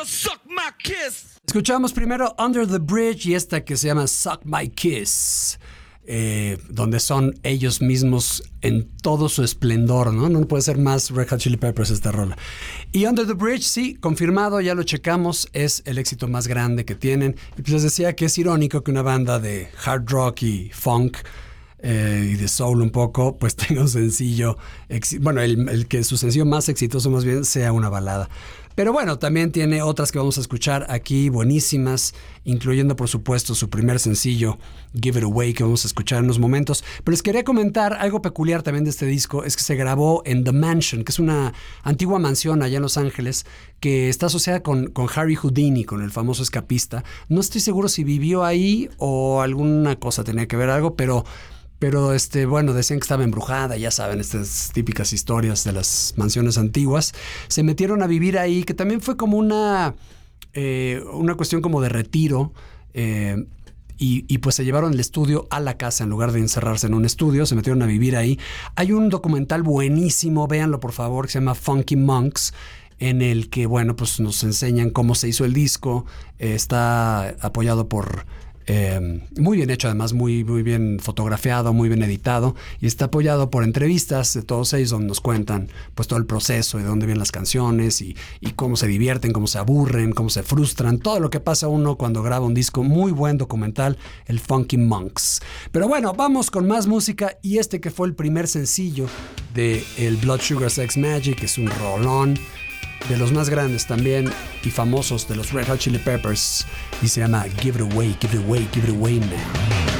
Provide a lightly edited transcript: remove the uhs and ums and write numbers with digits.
Suck my kiss. Escuchamos primero Under the Bridge y esta que se llama Suck My Kiss, donde son ellos mismos en todo su esplendor, ¿no? No puede ser más Red Hot Chili Peppers esta rola. Y Under the Bridge, sí, confirmado, ya lo checamos, es el éxito más grande que tienen. Y pues les decía que es irónico que una banda de hard rock y funk y de soul un poco, pues tenga un sencillo, bueno, el que su sencillo más exitoso más bien sea una balada. Pero bueno, también tiene otras que vamos a escuchar aquí, buenísimas, incluyendo por supuesto su primer sencillo, Give It Away, que vamos a escuchar en unos momentos. Pero les quería comentar algo peculiar también de este disco, es que se grabó en The Mansion, que es una antigua mansión allá en Los Ángeles, que está asociada con Harry Houdini, con el famoso escapista. No estoy seguro si vivió ahí o alguna cosa tenía que ver algo, pero bueno, decían que estaba embrujada, ya saben, estas típicas historias de las mansiones antiguas. Se metieron a vivir ahí, que también fue como una cuestión como de retiro, y pues se llevaron el estudio a la casa en lugar de encerrarse en un estudio, se metieron a vivir ahí. Hay un documental buenísimo, véanlo por favor, que se llama Funky Monks, en el que, bueno, pues nos enseñan cómo se hizo el disco. Está apoyado por... muy bien hecho, además muy bien fotografiado, muy bien editado, y está apoyado por entrevistas de todos ellos donde nos cuentan pues todo el proceso y de dónde vienen las canciones y cómo se divierten, cómo se aburren, cómo se frustran, todo lo que pasa uno cuando graba un disco. Muy buen documental, el Funky Monks. Pero bueno, vamos con más música, y este que fue el primer sencillo de el Blood Sugar Sex Magik, es un rolón de los más grandes también y famosos de los Red Hot Chili Peppers, y se llama Give It Away, Give It Away, Give It Away Now.